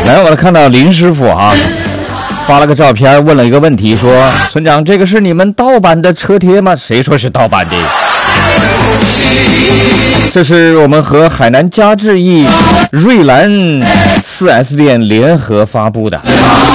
来，我看到林师傅啊，发了个照片，问了一个问题，说：“村长，这个是你们盗版的车贴吗？”谁说是盗版的？这是我们和海南嘉致益瑞兰4S店联合发布的。